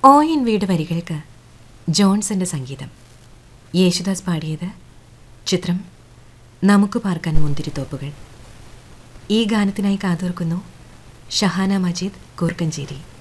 O N വിയുടെ വരികൾക്ക് ജോൺസന്റെ സംഗീതം. യേശുദാസ് പാടിയത്. ചിത്രം നമുക്ക് പാർക്കാൻ മുന്തിരിത്തോപ്പുകൾ. ഈ ഗാനത്തിനായി കാതോർക്കുന്നു ഷഹാന മജീദ് കൂർക്കഞ്ചേരി.